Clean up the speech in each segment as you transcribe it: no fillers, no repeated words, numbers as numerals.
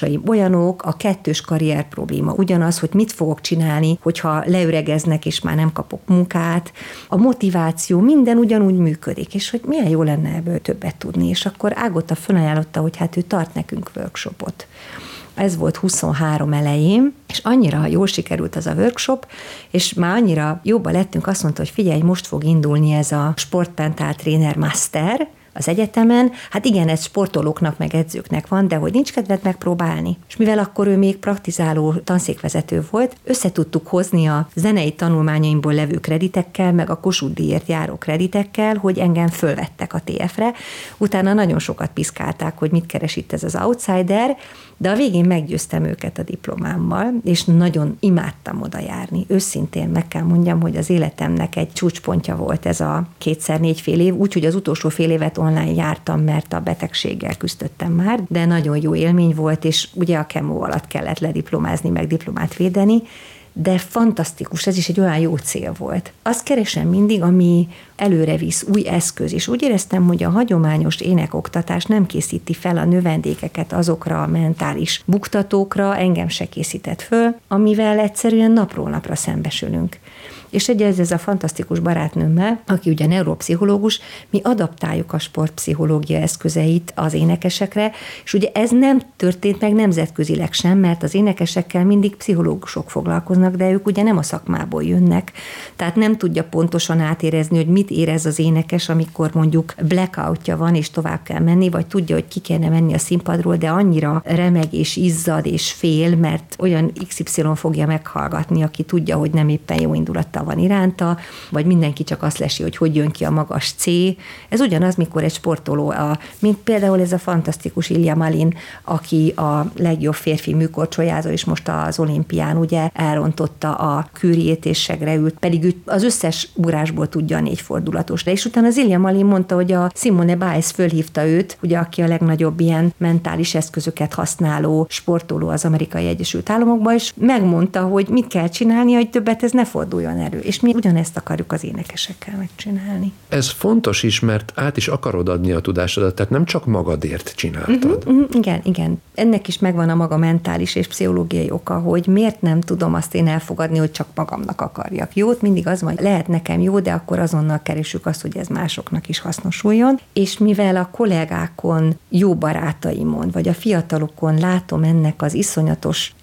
Olyanok a kettős karrier probléma. Ugyanaz, hogy mit fogok csinálni, hogyha leöregeznek, és már nem kapok munkát. A motiváció, minden ugyanúgy működik, és hogy milyen jó lenne ebből többet tudni. És akkor Ágota felajánlotta, hogy hát ő tart nekünk workshopot. Ez volt 23 elején, és annyira jól sikerült az a workshop, és már annyira jóba lettünk, azt mondta, hogy figyelj, most fog indulni ez a sportmentál tréner master az egyetemen. Hát igen, ez sportolóknak meg edzőknek van, de hogy nincs kedved megpróbálni. És mivel akkor ő még praktizáló tanszékvezető volt, összetudtuk hozni a zenei tanulmányaimból levő kreditekkel, meg a Kossuth díjért járó kreditekkel, hogy engem fölvettek a TF-re. Utána nagyon sokat piszkálták, hogy mit keres itt ez az outsider, de a végén meggyőztem őket a diplomámmal, és nagyon imádtam oda járni. Őszintén meg kell mondjam, hogy az életemnek egy csúcspontja volt ez a 2x4 fél év, úgyhogy az utolsó fél évet online jártam, mert a betegséggel küzdöttem már, de nagyon jó élmény volt, és ugye a kemó alatt kellett lediplomázni, meg diplomát védeni, de fantasztikus, ez is egy olyan jó cél volt. Azt keresem mindig, ami előre visz, új eszköz, és úgy éreztem, hogy a hagyományos énekoktatás nem készíti fel a növendékeket azokra a mentális buktatókra, engem se készített föl, amivel egyszerűen napról napra szembesülünk. És ez a fantasztikus barátnőmmel, aki ugye neuropszichológus, mi adaptáljuk a sportpszichológia eszközeit az énekesekre, és ugye ez nem történt meg nemzetközileg sem, mert az énekesekkel mindig pszichológusok foglalkoznak, de ők ugye nem a szakmából jönnek, tehát nem tudja pontosan átérezni, hogy mit érez az énekes, amikor mondjuk blackoutja van, és tovább kell menni, vagy tudja, hogy ki kellene menni a színpadról, de annyira remeg és izzad és fél, mert olyan XY fogja meghallgatni, aki tudja, hogy nem éppen jó indulattal van iránta, vagy mindenki csak azt lesi, hogy jön ki a magas C. Ez ugyanaz, mikor egy sportoló, mint például ez a fantasztikus Ilja Malin, aki a legjobb férfi műkorcsolyázó, és most az olimpián ugye elrontotta a Curie-t és segre ült, pedig ő az összes ugrásból tudja a 4 fordulatosra. És utána az Ilja Malin mondta, hogy a Simone Biles fölhívta őt, ugye aki a legnagyobb ilyen mentális eszközöket használó sportoló az Amerikai Egyesült Államokban, és megmondta, hogy mit kell csinálni, hogy többet ez ne forduljon elő. És mi ugyanezt akarjuk az énekesekkel megcsinálni. Ez fontos is, mert át is akarod adni a tudásodat, tehát nem csak magadért csináltad. Igen. Ennek is megvan a maga mentális és pszichológiai oka, hogy miért nem tudom azt én elfogadni, hogy csak magamnak akarjak jót. Mindig az van, hogy lehet nekem jó, de akkor azonnal keresünk azt, hogy ez másoknak is hasznosuljon. És mivel a kollégákon, jó barátaimon, vagy a fiatalokon látom ennek az iszonyatos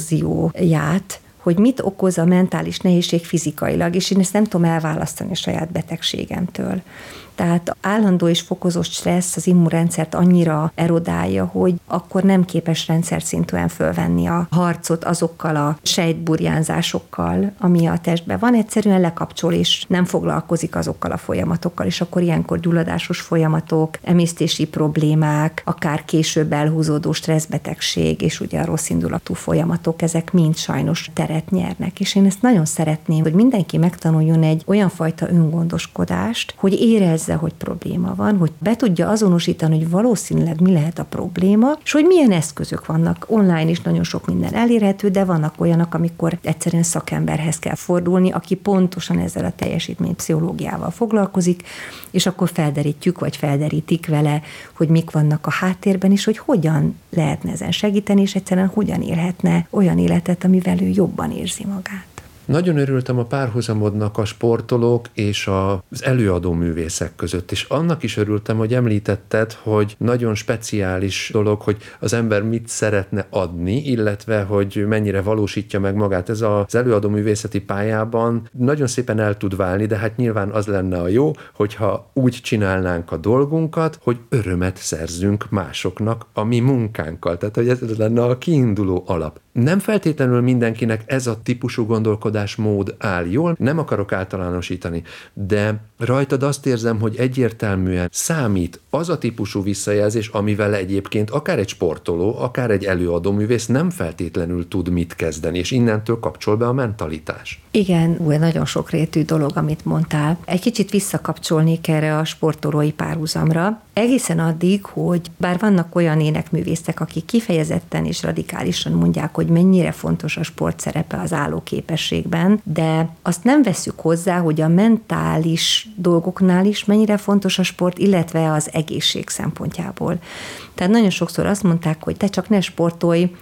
erózióját, hogy mit okoz a mentális nehézség fizikailag, és én ezt nem tudom elválasztani a saját betegségemtől. Tehát állandó és fokozott stressz az immunrendszert annyira erodálja, hogy akkor nem képes rendszerszintűen fölvenni a harcot azokkal a sejtburjánzásokkal, ami a testben van, egyszerűen lekapcsol, és nem foglalkozik azokkal a folyamatokkal, és akkor ilyenkor gyulladásos folyamatok, emésztési problémák, akár később elhúzódó stresszbetegség, és ugye a rossz indulatú folyamatok, ezek mind sajnos teret nyernek. És én ezt nagyon szeretném, hogy mindenki megtanuljon egy olyan fajta öngondoskodást, hogy érezze, hogy probléma van, hogy be tudja azonosítani, hogy valószínűleg mi lehet a probléma, és hogy milyen eszközök vannak. Online is nagyon sok minden elérhető, de vannak olyanok, amikor egyszerűen szakemberhez kell fordulni, aki pontosan ezzel a teljesítménypszichológiával foglalkozik, és akkor felderítjük, vagy felderítik vele, hogy mik vannak a háttérben, és hogy hogyan lehetne ezen segíteni, és egyszerűen hogyan élhetne olyan életet, amivel ő jobban érzi magát. Nagyon örültem a párhuzamodnak a sportolók és az előadó művészek között, és annak is örültem, hogy említetted, hogy nagyon speciális dolog, hogy az ember mit szeretne adni, illetve hogy mennyire valósítja meg magát. Ez az előadó művészeti pályában nagyon szépen el tud válni, de hát nyilván az lenne a jó, hogyha úgy csinálnánk a dolgunkat, hogy örömet szerzünk másoknak a mi munkánkkal. Tehát, hogy ez lenne a kiinduló alap. Nem feltétlenül mindenkinek ez a típusú gondolkodásmód áll jól, nem akarok általánosítani, de rajtad azt érzem, hogy egyértelműen számít az a típusú visszajelzés, amivel egyébként akár egy sportoló, akár egy előadóművész nem feltétlenül tud mit kezdeni, és innentől kapcsol be a mentalitás. Igen, nagyon sokrétű dolog, amit mondtál. Egy kicsit visszakapcsolnék erre a sportolói párhuzamra. Egészen addig, hogy bár vannak olyan énekművészek, akik kifejezetten és radikálisan mondják, hogy hogy mennyire fontos a sport szerepe az állóképességben, de azt nem vesszük hozzá, hogy a mentális dolgoknál is mennyire fontos a sport, illetve az egészség szempontjából. Tehát nagyon sokszor azt mondták, hogy te csak ne sportolj,